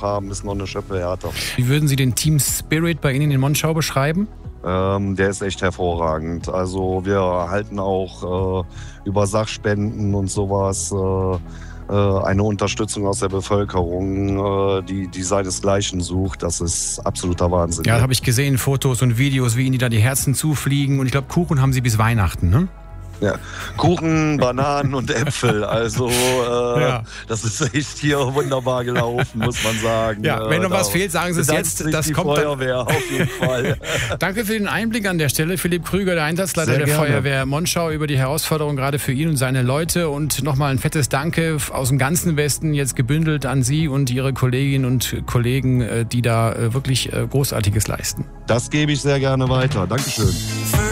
haben, ist noch eine Schippe härter. Wie würden Sie den Team Spirit bei Ihnen in Monschau beschreiben? Der ist echt hervorragend. Also wir erhalten auch über Sachspenden und sowas eine Unterstützung aus der Bevölkerung, die seinesgleichen sucht. Das ist absoluter Wahnsinn. Ja, habe ich gesehen, Fotos und Videos, wie Ihnen da die Herzen zufliegen. Und ich glaube, Kuchen haben Sie bis Weihnachten, ne? Ja, Kuchen, Bananen und Äpfel, also das ist echt hier wunderbar gelaufen, muss man sagen. Ja, wenn noch was fehlt, sagen Sie es jetzt. Das kommt Feuerwehr auf jeden Fall. Danke für den Einblick an der Stelle, Philipp Krüger, der Einsatzleiter Sehr der gerne. Feuerwehr Monschau, über die Herausforderung gerade für ihn und seine Leute. Und nochmal ein fettes Danke aus dem ganzen Westen, jetzt gebündelt an Sie und Ihre Kolleginnen und Kollegen, die da wirklich Großartiges leisten. Das gebe ich sehr gerne weiter. Dankeschön.